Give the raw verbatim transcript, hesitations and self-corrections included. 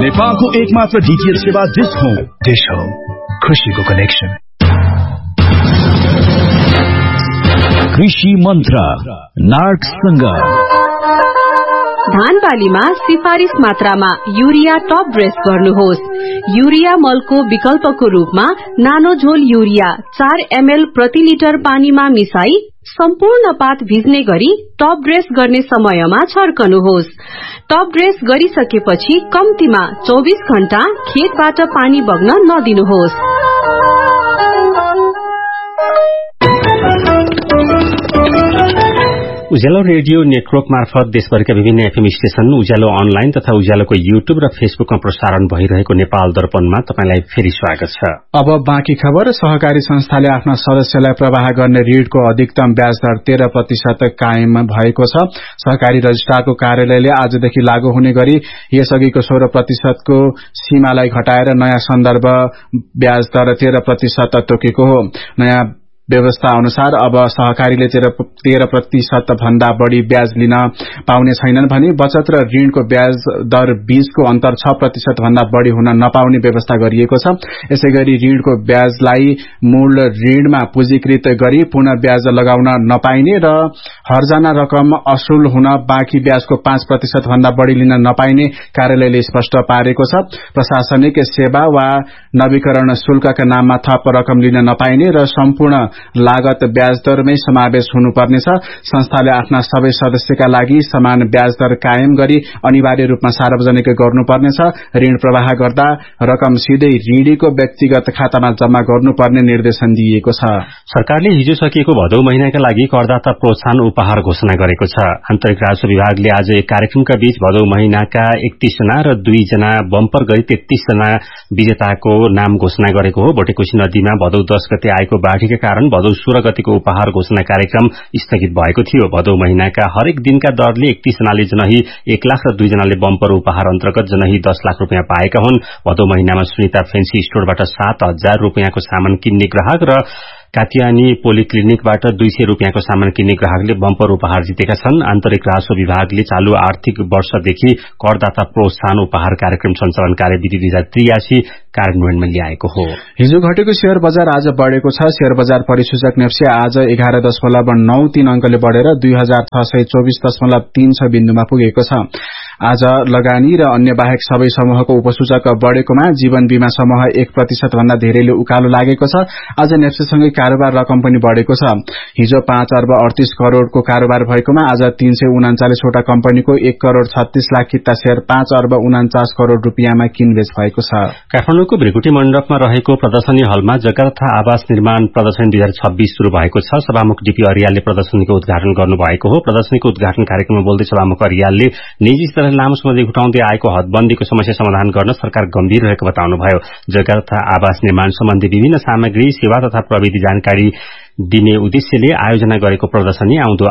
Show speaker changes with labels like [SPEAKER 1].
[SPEAKER 1] नेपालको एकमात्र डीटीएच सेवा डिश होम।
[SPEAKER 2] डिश होम, खुशीको कनेक्सन।
[SPEAKER 3] कृषि मन्त्र नार्कसँग
[SPEAKER 4] धान बालीमा सिफारिस मात्रामा युरिया टप ड्रेस गर्नुहोस्। युरिया मलको विकल्पको रूपमा नानो झोल युरिया चार एमएल प्रति लिटर पानीमा मिसाई सम्पूर्ण पात भिज्ने गरी टप ड्रेस गर्ने समयमा छर्कनुहोस्। टप ड्रेस गरिसकेपछि कम्तीमा चौबीस घण्टा खेतबाट पानी बग्न नदिनुहोस्।
[SPEAKER 5] उज्यालो रेडियो नेटवर्क मार्फत देशभरिका विभिन्न एफएम स्टेशन, उज्यालो अनलाइन तथा उज्यालोको युट्युब र फेसबुकमा प्रसारण भइरहेको नेपाल दर्पणमा तपाईलाई फेरि स्वागत छ।
[SPEAKER 6] अब बाँकी खबर। सहकारी संस्थाले आफ्ना सदस्यलाई प्रवाह गर्ने ऋणको अधिकतम ब्याज दर तेह्र प्रतिशत कायम भएको छ। सहकारी रजिस्ट्रारको कार्यालयले आजदेखि लागू हुने गरी यसअघिको सोह्र प्रतिशतको सीमालाई घटाएर नयाँ सन्दर्भ ब्याज दर तेह्र प्रतिशत तोकेको हो। नयाँ व्यवस्था अनुसार अब सहकारीले तेह्र प्रतिशत भन्दा बढ़ी ब्याज लिन पाउने छैनन् भने बचत र ऋणको ब्याज दर बीचको अन्तर छ प्रतिशत भन्दा बढ़ी हुन नपाउने व्यवस्था गरिएको छ। यसैगरी ऋणको ब्याजलाई मूल ऋणमा पुँजीकृत गरी पुनः ब्याज लगाउन नपाइने र हर्जाना रकम असुल हुन बाँकी ब्याजको पाँच प्रतिशत भन्दा बढ़ी लिन नपाइने कार्यालयले स्पष्ट पारेको छ। प्रशासनिक सेवा वा नवीकरण शुल्कका नाममा थप रकम लिन नपाइने र सम्पूर्ण लागत ब्याज दरमै समावेश हुनुपर्नेछ। संस्थाले आफ्ना सबै सदस्यका लागि समान ब्याज दर कायम गरी अनिवार्य रूपमा सार्वजनिक गर्नुपर्नेछ। ऋण प्रवाह गर्दा रकम सिधै ऋणीको व्यक्तिगत खातामा जम्मा गर्नुपर्ने निर्देशन दिइएको छ।
[SPEAKER 5] सरकारले हिजो सकिएको भदौ महिनाका लागि करदाता प्रोत्साहन उपहार घोषणा गरेको छ। आन्तरिक राजस्व विभागले आज एक कार्यक्रमका बीच भदौ महिनाका एकतीस जना र दुई जना बम्पर गरी तेत्तीस जना विजेताको नाम घोषणा गरेको हो। बोटेकोशी नदीमा भदौ दस गते आएको बाढ़ीका कारण भदौ सोह्र गतिको उपहार घोषणा कार्यक्रम स्थगित भएको थियो। भदौ महिनाका हरेक दिनका दरले एकतीस जनाले जनही एक लाख र दुई जनाले बम्पर उपहार अन्तर्गत जनही दस लाख रूपियाँ पाएका हुन्। भदौ महिनामा सुनिता फेन्सी स्टोरबाट सात हजार रूपियाँको सामान किन्ने ग्राहक र काटियानी पोलिक्लिनिकबाट दुई सय रूपियाँको सामान किन्ने ग्राहकले बम्पर उपहार जितेका छन्। आन्तरिक राजस्व विभागले चालू आर्थिक वर्षदेखि करदाता प्रोत्साहन उपहार कार्यक्रम सञ्चालन कार्यविधि दुई हजार त्रियासी कार्यान्वयनमा ल्याएको हो।
[SPEAKER 6] हिजो घटेको शेयर बजार आज बढ़ेको छ। शेयर बजार परिसूचक नेप्से आज एघार दशमलव नौ तीन अंकले बढ़ेर दुई हजार छ सय चौबीस दशमलव तीन छ बिन्दुमा पुगेको छ। आज लगानी र अन्य बाहेक सबै समूहको उपसूचक बढ़ेकोमा जीवन बीमा समूह एक प्रतिशत भन्दा धेरैले उकालो लागेको छ। आज नेप्सेसँगै कारोबार रकम पनि बढ़ेको छ। हिजो पाँच अर्ब अडतीस करोड़को कारोबार भएकोमा आज तीन सय उनाचालिस वटा कम्पनीको एक करोड़ छत्तीस लाख किता शेयर पाँच अर्ब उनाचास करोड़ रूपियाँमा किनबेच भएको छ।
[SPEAKER 5] काठमाडौँको भृकुटी मण्डपमा रहेको प्रदर्शनी हलमा जग्गा तथा आवास निर्माण प्रदर्शनी दुई हजार छब्बीस शुरू भएको छ। सभामुख डीपी अरियालले प्रदर्शनीको उद्घाटन गर्नुभएको हो। प्रदर्शनीको उद्घाटन कार्यक्रममा बोल्दै सभामुख अरियालले निजी स्तरले लामो समयदेखि उठाउँदै आएको हदबन्दीको समस्या समाधान गर्न सरकार गम्भीर रहेको बताउनुभयो। जग्गा तथा आवास निर्माण सम्बन्धी विभिन्न सामग्री, सेवा तथा प्रविधि जानकारी दिने उद्देश्यले आयोजना गरेको प्रदर्शनी आउँदो